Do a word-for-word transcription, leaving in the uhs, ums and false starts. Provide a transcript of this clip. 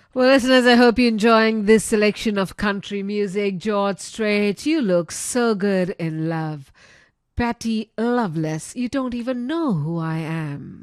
Well, listeners, I hope you're enjoying this selection of country music. George Strait, you look so good in love. Patty Loveless, you don't even know who I am.